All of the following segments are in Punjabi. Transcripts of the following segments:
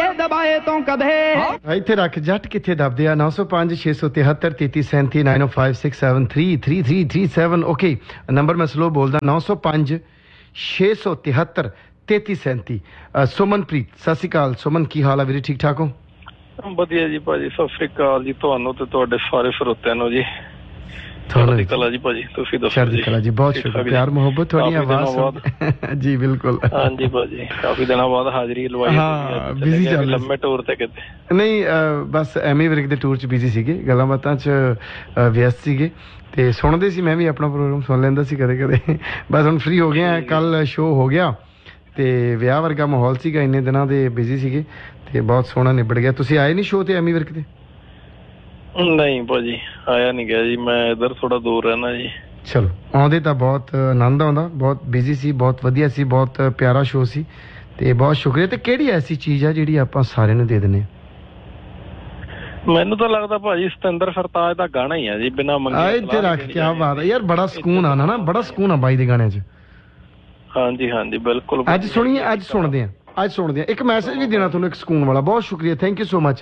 ਦਬਾਏ ਤੋਂ ਕਦੇ ਇੱਥੇ ਰੱਖ ਜੱਟ ਕਿੱਥੇ ਦੱਬਦੇ ਆ 905 673 3337 9056733337 ਓਕੇ ਨੰਬਰ ਮੈਂ ਸਲੋ ਬੋਲਦਾ 905 673 3337 ਸੁਮਨਪ੍ਰੀਤ ਸਤਿ ਸ਼੍ਰੀ ਅਕਾਲ ਸੁਮਨ ਕੀ ਹਾਲ ਆ ਵੀਰੇ ਠੀਕ ਠਾਕ ਹੋ ਵਧੀਆ ਜੀ ਭਾਜੀ ਸਤਿ ਸ੍ਰੀ ਅਕਾਲ ਜੀ ਤੁਹਾਨੂੰ ਤੇ ਤੁਹਾਡੇ ਸਾਰੇ ਸਰੋਤਿਆਂ ਨੂੰ ਜੀ ਚੜ੍ਹਦੀ ਕਲਾ ਜੀ ਭਾਜੀ ਤੁਸੀਂ ਦੱਸੋ ਚੜ੍ਹਦੀ ਕਲਾ ਜੀ ਬਹੁਤ ਸ਼ੁਕਰ ਪਿਆਰ ਮੁਹੱਬਤ ਤੁਹਾਡੀ ਆਵਾਜ਼ ਜੀ ਬਿਲਕੁਲ ਹਾਂਜੀ ਭਾਜੀ ਕਾਫੀ ਦਿਨਾਂ ਬਾਅਦ ਹਾਜ਼ਰੀ ਲਵਾਈ ਹਾਂ ਬਿਜ਼ੀ ਚੱਲ ਲੰਮੇ ਟੂਰ ਤੇ ਕਿਤੇ ਨਹੀਂ ਬਸ ਐਮੀ ਵਿਰਕ ਦੇ ਟੂਰ 'ਚ ਬਿਜ਼ੀ ਸੀਗੇ ਗੱਲਾਂ ਬਾਤਾਂ 'ਚ ਵਿਅਸਤ ਸੀਗੇ ਤੇ ਸੁਣਦੇ ਸੀ ਮੈਂ ਵੀ ਆਪਣਾ ਪ੍ਰੋਗਰਾਮ ਸੁਣ ਲੈਂਦਾ ਸੀ ਕਦੇ ਕਦੇ ਬਸ ਹੁਣ ਫ੍ਰੀ ਹੋ ਗਏ ਆ ਕੱਲ ਸ਼ੋਅ ਹੋ ਗਿਆ ਤੇ ਵਿਆਹ ਵਰਗਾ ਮਾਹੌਲ ਸੀਗਾ ਇੰਨੇ ਦਿਨਾਂ ਦੇ ਬਿਜ਼ੀ ਸੀਗੇ ਤੇ ਬਹੁਤ ਸੋਹਣਾ ਨਿਬੜ ਗਿਆ ਤੁਸੀਂ ਆਏ ਨਹੀਂ ਸ਼ੋਅ ਤੇ ਐਮੀ ਵਿਰਕ ਤੇ ਨਹੀਂ ਭਾਜੀ ਆਇਆ ਨਹੀਂ ਗਿਆ ਜੀ ਮੈਂ ਇੱਧਰ ਥੋੜਾ ਦੂਰ ਰਹਿਣਾ ਜੀ ਚਲੋ ਆਉਂਦੇ ਤਾਂ ਬਹੁਤ ਆਨੰਦ ਆਉਂਦਾ ਬਹੁਤ ਬਿਜ਼ੀ ਸੀ ਬਹੁਤ ਵਧੀਆ ਸੀ ਬਹੁਤ ਪਿਆਰਾ ਸ਼ੋਅ ਸੀ ਤੇ ਬਹੁਤ ਸ਼ੁਕਰੀਆ ਤੇ ਕਿਹੜੀ ਐਸੀ ਚੀਜ਼ ਆ ਜਿਹੜੀ ਆਪਾਂ ਸਾਰਿਆਂ ਨੂੰ ਦੇ ਦਿੰਦੇ ਮੈਨੂੰ ਤਾਂ ਲੱਗਦਾ ਭਾਜੀ ਸਤਿੰਦਰ ਸਰਤਾਜ ਦਾ ਗਾਣਾ ਹੀ ਆ ਜੀ ਬਿਨਾਂ ਮੰਗੇ ਇੱਥੇ ਰੱਖ ਕੀ ਬਾਤ ਹੈ ਯਾਰ ਬੜਾ ਸਕੂਨ ਆਣਾ ਨਾ ਬੜਾ ਸਕੂਨ ਆ ਬਾਈ ਦੇ ਗਾਣਿਆਂ 'ਚ ਹਾਂਜੀ ਹਾਂਜੀ ਬਿਲਕੁਲ ਅੱਜ ਸੁਣੀਏ ਅੱਜ ਸੁਣਦੇ ਆ ਇੱਕ ਮੈਸੇਜ ਵੀ ਦੇਣਾ ਤੁਹਾਨੂੰ ਇੱਕ ਸਕੂਨ ਵਾਲਾ ਬਹੁਤ ਸ਼ੁਕਰੀਆ ਥੈਂਕ ਯੂ ਸੋ ਮਚ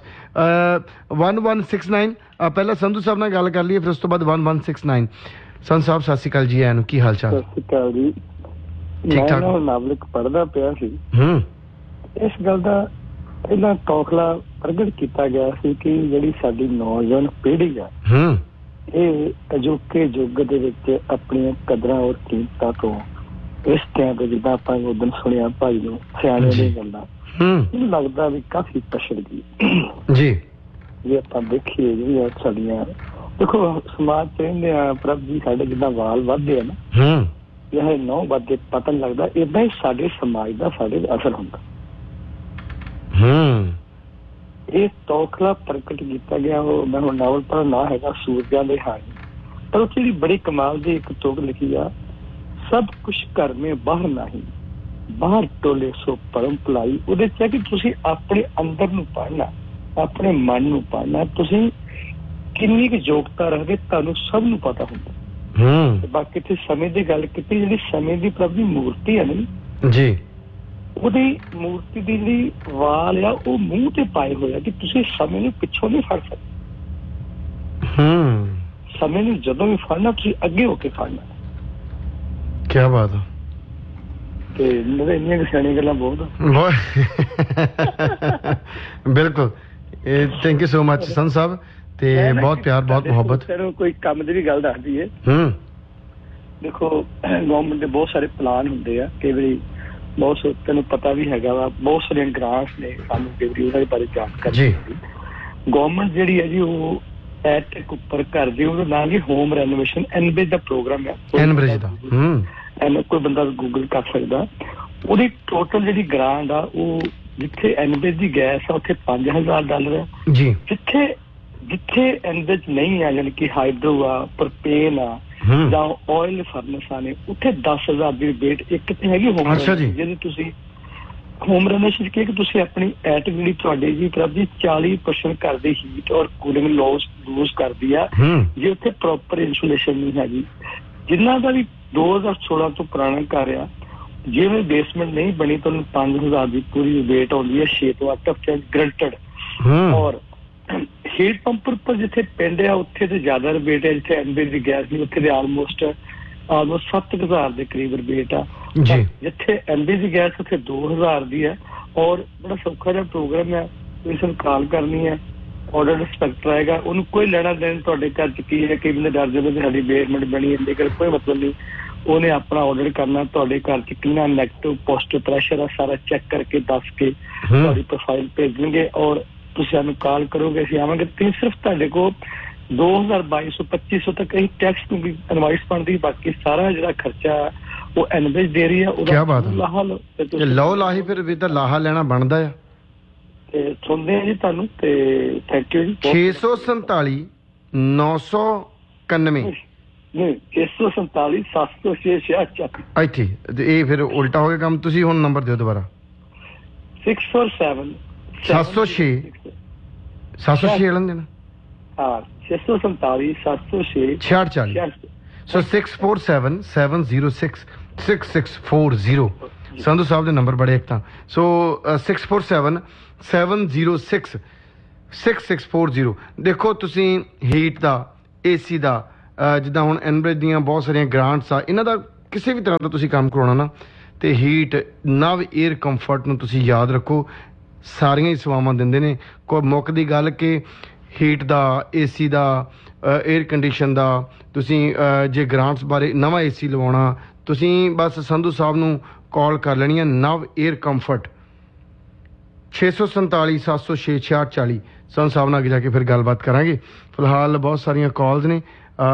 1169 ਪਹਿਲਾਂ ਸੰਧੂ ਸਾਹਿਬ ਨਾਲ ਗੱਲ ਕਰ ਲਈਏ ਫਿਰ ਉਸ ਤੋਂ ਬਾਅਦ 1169 ਸੰਧੂ ਸਾਹਿਬ ਸਤਿ ਸ਼੍ਰੀ ਅਕਾਲ ਜੀ ਆਇਆਂ ਨੂੰ ਕੀ ਹਾਲ ਚਾਲ ਸਤਿ ਸ਼੍ਰੀ ਅਕਾਲ ਜੀ ਠੀਕ ਠਾਕ ਮੈਂ ਨਾਵਲਿਕ ਪੜ੍ਹਦਾ ਪਿਆ ਸੀ ਇਸ ਗੱਲ ਦਾ ਪਹਿਲਾਂ ਟੋਕਲਾ ਪ੍ਰਗਟ ਕੀਤਾ ਗਿਆ ਸੀ ਕਿ ਜਿਹੜੀ ਸਾਡੀ ਨੌਜਵਾਨ ਪੀੜ੍ਹੀ ਆ ਇਹ ਅਜੋਕੇ ਯੁੱਗ ਦੇ ਵਿੱਚ ਆਪਣੀਆਂ ਕਦਰਾਂ ਔਰ ਕੀਮਤਾਂ ਤੋਂ ਇਸ ਟਾਈਮ ਤੇ ਜਿੱਦਾਂ ਆਪਾਂ ਉਦੋਂ ਸੁਣਿਆ ਭਾਈ ਨੂੰ ਸਿਆਣੇ ਦੀਆਂ ਗੱਲਾਂ ਮੈਨੂੰ ਲੱਗਦਾ ਵੀ ਕਾਫੀ ਪਛੜ ਗਈ ਜੀ ਜੇ ਆਪਾਂ ਦੇਖੀਏ ਜਿਹੜੀਆਂ ਸਾਡੀਆਂ ਦੇਖੋ ਸਮਾਜ ਚ ਰਹਿੰਦੇ ਆ ਪ੍ਰਭ ਜੀ ਸਾਡੇ ਜਿੱਦਾਂ ਵਾਲ ਵੱਧਦੇ ਆ ਨਾ ਇਹ ਨੌ ਵੱਧਦੇ ਪਤਾ ਨੀ ਲੱਗਦਾ ਏਦਾਂ ਹੀ ਸਾਡੇ ਸਮਾਜ ਦਾ ਸਾਡੇ ਅਸਰ ਹੁੰਦਾ ਇਹ ਤੋਖਲਾ ਪ੍ਰਗਟ ਕੀਤਾ ਗਿਆ ਉਹ ਮੈਂ ਹੁਣ ਨਾਵਲ ਦਾ ਨਾਂ ਹੈਗਾ ਸੂਰਜਾਂ ਦੇ ਹਾਣੀ ਪਰ ਉਹ ਜਿਹੜੀ ਬੜੀ ਕਮਾਲ ਦੀ ਇੱਕ ਤੁਕ ਲਿਖੀ ਆ ਸਭ ਕੁਛ ਘਰ ਮੇ ਬਾਹਰ ਨਹੀਂ ਬਾਹਰ ਟੋਲੇ ਸੋ ਪਰਮ ਭਲਾਈ ਉਹਦੇ ਚ ਹੈ ਕਿ ਤੁਸੀਂ ਆਪਣੇ ਅੰਦਰ ਨੂੰ ਪੜ੍ਹਨਾ ਆਪਣੇ ਮਨ ਨੂੰ ਪੜ੍ਹਨਾ ਤੁਸੀਂ ਕਿੰਨੀ ਕੁ ਯੋਗਤਾ ਰੱਖਦੇ ਤੁਹਾਨੂੰ ਸਭ ਨੂੰ ਪਤਾ ਹੁੰਦਾ ਬਾਕੀ ਇੱਥੇ ਸਮੇਂ ਦੀ ਗੱਲ ਕੀਤੀ ਜਿਹੜੀ ਸਮੇਂ ਦੀ ਪ੍ਰਭ ਦੀ ਮੂਰਤੀ ਹੈ ਨਾ ਜੀ ਉਹਦੀ ਮੂਰਤੀ ਦੀ ਜਿਹੜੀ ਵਾਲ ਆ ਉਹ ਮੂੰਹ ਤੇ ਪਾਏ ਹੋਏ ਆ ਕਿ ਤੁਸੀਂ ਸਮੇਂ ਨੂੰ ਪਿੱਛੋਂ ਨਹੀਂ ਫੜ ਸਕਦੇ ਸਮੇਂ ਨੂੰ ਜਦੋਂ ਵੀ ਫੜਨਾ ਤੁਸੀਂ ਅੱਗੇ ਹੋ ਕੇ ਫੜਨਾ ਕੀ ਬਾਤ ਹੈ ਤੇ ਮੇਰੇ ਇੰਨੀਆਂ ਸਿਆਣੀਆਂ ਗੱਲਾਂ ਬਹੁਤ ਬਿਲਕੁਲ ਥੈਂਕ ਯੂ ਸੋ ਮਚ ਸੰਤ ਸਾਹਿਬ ਤੇ ਬਹੁਤ ਪਿਆਰ ਬਹੁਤ ਮੁਹੱਬਤ ਕੋਈ ਕੰਮ ਦੀ ਵੀ ਗੱਲ ਦੱਸਦੀ ਹੈ ਦੇਖੋ ਗਵਰਨਮੈਂਟ ਦੇ ਬਹੁਤ ਸਾਰੇ ਪਲਾਨ ਹੁੰਦੇ ਆ ਕਈ ਵਾਰੀ ਬਹੁਤ ਤੈਨੂੰ ਪਤਾ ਵੀ ਹੈਗਾ ਵਾ ਬਹੁਤ ਸਾਰੀਆਂ ਗ੍ਰਾਂਟਸ ਨੇ ਸਾਨੂੰ ਕਈ ਵਾਰੀ ਉਹਨਾਂ ਦੇ ਬਾਰੇ ਜਾਣਕਾਰੀ ਗਵਰਨਮੈਂਟ ਜਿਹੜੀ ਹੈ ਜੀ ਉਹ ਐਟਕ ਉੱਪਰ ਕਰਦੀ ਉਹਦਾ ਨਾਮ ਜੀ ਹੋਮ ਰੈਨੋਵੇਸ਼ਨ ਐਨਬ੍ਰਿਜ ਦਾ ਪ੍ਰੋਗਰਾਮ ਹੈ ਐਨਬ੍ਰਿਜ ਦਾ ਕੋਈ ਬੰਦਾ ਗੂਗਲ ਕਰ ਸਕਦਾ ਉਹਦੀ ਟੋਟਲ ਜਿਹੜੀ ਗ੍ਰਾਂਟ ਆ ਉਹ ਜਿੱਥੇ ਐਨਬ੍ਰਿਜ ਦੀ ਗੈਸ ਆ ਉੱਥੇ $5000 ਆ ਜੀ ਜਿੱਥੇ ਐਨਬ੍ਰਿਜ ਨਹੀਂ ਆ ਯਾਨੀ ਕਿ ਹਾਈਡਰੋ ਆ ਪ੍ਰੋਪੇਨ ਆ ਜਾਂ ਆਇਲ ਫਰਨਸਾਂ ਨੇ ਉੱਥੇ 10,000 ਦੀ ਵੇਟ ਇੱਕ ਤੇ ਹੈਗੀ ਹੋਮ ਜਿਹਦੇ ਤੁਸੀਂ ਹੋਮ ਰੈਨੋਵੇਸ਼ਨ ਕਿ ਤੁਸੀਂ ਆਪਣੀ ਐਟਕ ਜਿਹੜੀ ਤੁਹਾਡੀ ਜੀ ਪ੍ਰਭ ਜੀ 40% ਕਰਦੀ ਹੀਟ ਔਰ ਕੂਲਿੰਗ ਲੂਜ਼ ਕਰਦੀ ਆ ਜੇ ਉੱਥੇ ਪ੍ਰੋਪਰ ਇੰਸੂਲੇਸ਼ਨ ਨਹੀਂ ਹੈਗੀ ਜਿਨ੍ਹਾਂ ਦਾ ਵੀ 2016 ਤੋਂ ਪੁਰਾਣਾ ਘਰ ਆ ਜਿਵੇਂ ਬੇਸਮੈਂਟ ਨਹੀਂ ਬਣੀ ਤੁਹਾਨੂੰ 5,000 ਦੀ ਪੂਰੀ ਵੇਟ ਆਉਂਦੀ ਹੈ 6 ਤੋਂ 8% ਗਰੰਟਡ ਔਰ ਹੀਟ ਪੰਪ ਉੱਪਰ ਜਿੱਥੇ ਪਿੰਡ ਆ ਉੱਥੇ ਤੇ ਜ਼ਿਆਦਾ ਰਿਬੇਟ ਹੈ ਜਿੱਥੇ ਐਨਬੀਆਰ ਦੀ ਗੈਸ ਨਹੀਂ ਉੱਥੇ ਤੇ ਆਲਮੋਸਟ 7,000 ਦੇ ਕਰੀਬ ਰਿਬੇਟ ਆ ਜਿੱਥੇ ਐਨਬੀਆਰ ਦੀ ਗੈਸ ਉੱਥੇ 2,000 ਦੀ ਹੈ ਔਰ ਬੜਾ ਸੌਖਾ ਜਿਹਾ ਪ੍ਰੋਗਰਾਮ ਹੈ ਤੁਸੀਂ ਸਾਨੂੰ ਕਾਲ ਕਰਨੀ ਹੈ ਆਰਡਰ ਇੰਸਪੈਕਟਰ ਆਏਗਾ ਉਹਨੂੰ ਕੋਈ ਲੈਣਾ ਦੇਣ ਤੁਹਾਡੇ ਘਰ ਚ ਕੀ ਹੈ ਕਿ ਮੈਨੂੰ ਡਰ ਜਦੋਂ ਕਿ ਸਾਡੀ ਬੇਸਮੈਂਟ ਬਣੀ ਇਹਦੇ ਕੋਲ ਕੋਈ ਮਤਲਬ ਨਹੀਂ ਉਹਨੇ ਆਪਣਾ ਆਰਡਰ ਕਰਨਾ ਤੁਹਾਡੇ ਘਰ ਚ ਕਿੰਨਾ ਨੈਗੇਟਿਵ ਪੋਜ਼ਿਟਿਵ ਪ੍ਰੈਸ਼ਰ ਆ ਸਾਰਾ ਚੈੱਕ ਕਰਕੇ ਦੱਸ ਕੇ ਤੁਹਾਡੀ ਪ੍ਰੋਫਾਈਲ ਭੇਜਣਗੇ ਔਰ ਤੁਸੀਂ ਸਾਨੂੰ ਕਾਲ ਕਰੋਗੇ ਅਸੀਂ ਆਵਾਂਗੇ ਤੇ ਸਿਰਫ ਤੁਹਾਡੇ ਕੋਲ 2,200-2,500 ਤੱਕ ਇਹ ਟੈਕਸ ਨੂੰ ਵੀ ਇਨਵਾਇਸ ਬਣਦੀ ਬਾਕੀ ਸਾਰਾ ਜਿਹੜਾ ਖਰਚਾ ਉਹ ਐਨਬੀਆਰ ਦੇ ਰਹੀ ਆ ਉਹਦਾ ਲਾਹਾ ਲਓ ਲਾਹੀ ਫਿਰ ਵੀ ਤਾਂ ਲਾਹਾ ਲੈਣਾ ਬਣਦਾ ਆ ਤੇ ਸੁਣਦੇ ਆ ਜੀ ਤੁਹਾਨੂੰ ਤੇ ਥੈਂਕ ਯੂ ਜੀ 647 991 ਨਹੀਂ 647 706 ਇੱਥੇ ਇਹ ਫਿਰ ਉਲਟਾ ਹੋ ਗਿਆ ਕੰਮ ਤੁਸੀਂ ਹੁਣ ਨੰਬਰ ਦਿਓ ਦੁਬਾਰਾ 647 706 ਲੈਣ ਦੇਣਾ ਹਾਂ 647 706 6640 so 647 706 6640 ਸੰਧੂ ਸਾਹਿਬ ਦੇ ਨੰਬਰ ਬੜੇ ਇੱਕ ਤਾਂ ਸੋ 647-706-6640 ਦੇਖੋ ਤੁਸੀਂ ਹੀਟ ਦਾ ਏਸੀ ਦਾ ਜਿੱਦਾਂ ਹੁਣ ਐਨਬ੍ਰਿਜ ਦੀਆਂ ਬਹੁਤ ਸਾਰੀਆਂ ਗ੍ਰਾਂਟਸ ਆ ਇਹਨਾਂ ਦਾ ਕਿਸੇ ਵੀ ਤਰ੍ਹਾਂ ਦਾ ਤੁਸੀਂ ਕੰਮ ਕਰਾਉਣਾ ਨਾ ਤੇ ਹੀਟ ਨਵ 에ਅਰ ਕੰਫਰਟ ਨੂੰ ਤੁਸੀਂ ਯਾਦ ਰੱਖੋ ਸਾਰੀਆਂ ਹੀ ਸੇਵਾਵਾਂ ਦਿੰਦੇ ਨੇ ਕੋਈ ਮੁੱਕ ਦੀ ਗੱਲ ਕਿ ਹੀਟ ਦਾ ਏਸੀ ਦਾ 에ਅਰ ਕੰਡੀਸ਼ਨ ਦਾ ਤੁਸੀਂ ਜੇ ਗ੍ਰਾਂਟਸ ਬਾਰੇ ਨਵਾਂ ਏਸੀ ਲਵਾਉਣਾ ਤੁਸੀਂ ਬਸ ਸੰਧੂ ਸਾਹਿਬ ਨੂੰ ਕਾਲ ਕਰ ਲੈਣੀ ਹੈ ਨਵ 에ਅਰ ਕੰਫਰਟ 647-706-6640 ਸੰਧੂ ਸਾਹਿਬ ਨਾਲ ਅੱਗੇ ਜਾ ਕੇ ਫਿਰ ਗੱਲਬਾਤ ਕਰਾਂਗੇ ਫਿਲਹਾਲ ਬਹੁਤ ਸਾਰੀਆਂ ਕਾਲਸ ਨੇ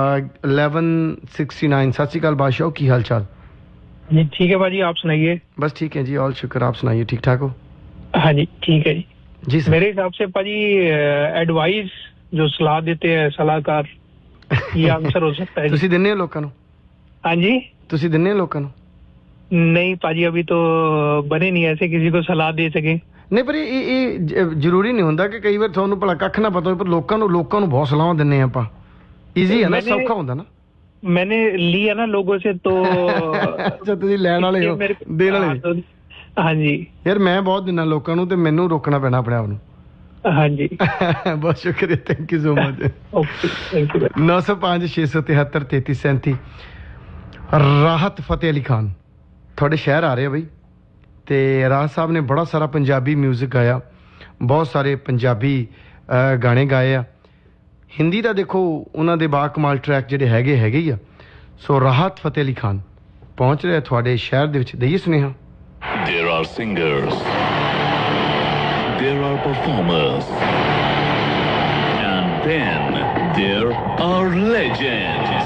1169 सत श्रीकाल बादशाह की हाल चाल जी ठीक है भाजी आप सुनाइए बस ठीक है जी ऑल शुक्र आप सुनाइए ठीक ठाक हो हाँ जी ठीक है जी सर। मेरे हिसाब से भाजी एडवाइस जो सलाह देते हैं सलाहकार ये आंसर हो सकता है ਤੁਸੀਂ ਦਿੰਨੇ ਹੋ ਲੋਕਾਂ ਨੂੰ हाँ जी ਤੁਸੀਂ ਦਿੰਨੇ ਹੋ ਲੋਕਾਂ ਨੂੰ नहीं भाजी अभी तो बने नहीं ऐसे किसी को सलाह दे सके ਨਹੀਂ ਪਰ ਇਹ ਜ਼ਰੂਰੀ ਨਹੀਂ ਹੁੰਦਾ ਕਿ ਕਈ ਵਾਰ ਤੁਹਾਨੂੰ ਭਲਾ ਕੱਖ ਨਾ ਪਤਾ ਹੋਵੇ ਪਰ ਲੋਕਾਂ ਨੂੰ ਬਹੁਤ ਸਲਾਹਾਂ ਦਿੰਨੇ ਆਪਾਂ ਈਜ਼ੀ ਹੈ ਨਾ ਸੌਖਾ ਹੁੰਦਾ ਨਾ मैंने लिया ना लोगों से तो ਅੱਛਾ ਤੁਸੀਂ ਲੈਣ ਵਾਲੇ ਹੋ ਦੇਣ ਵਾਲੇ हाँ जी ਯਾਰ ਮੈਂ ਬਹੁਤ ਦਿਨਾਂ ਲੋਕਾਂ ਨੂੰ ਤੇ ਮੈਨੂੰ ਰੋਕਣਾ ਪੈਣਾ ਆਪਣੇ ਆਪ ਨੂੰ हाँ जी ਬਹੁਤ ਸ਼ੁਕਰੀਆ thank you so much okay thank you 905-673-3337 ਰਾਹਤ ਫਤਿਹ ਅਲੀ ਖਾਨ ਤੁਹਾਡੇ ਸ਼ਹਿਰ ਆ ਰਹੇ ਆ ਬਈ ਤੇ ਰਾਹਤ ਸਾਹਿਬ ਨੇ ਬੜਾ ਸਾਰਾ ਪੰਜਾਬੀ ਮਿਊਜ਼ਿਕ ਗਾਇਆ ਬਹੁਤ ਸਾਰੇ ਪੰਜਾਬੀ ਗਾਣੇ ਗਾਏ ਆ ਹਿੰਦੀ ਦਾ ਦੇਖੋ ਉਹਨਾਂ ਦੇ ਬਾਕਮਾਲ ਟਰੈਕ ਜਿਹੜੇ ਹੈਗੇ ਹੀ ਆ ਸੋ ਰਾਹਤ ਫਤਿਹ ਅਲੀ ਖਾਨ ਪਹੁੰਚ ਰਿਹਾ ਤੁਹਾਡੇ ਸ਼ਹਿਰ ਦੇ ਵਿੱਚ ਦਈਏ ਸੁਨੇਹਾ There are singers, there are performers, and then there are legends.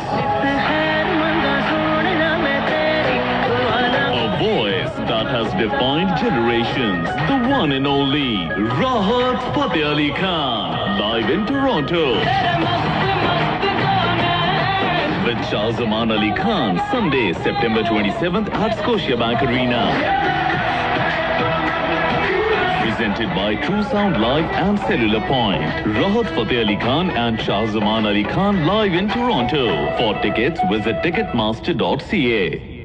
A voice that has defined generations. The one and only Rahat Fateh Ali Khan, live in Toronto. With Shahzaman Ali Khan, Sunday, September 27th at Scotiabank Arena. Presented by True Sound Live and Cellular Point. Rahat Fateh Ali Khan and Shahzaman Ali Khan live in Toronto. For tickets, visit ticketmaster.ca.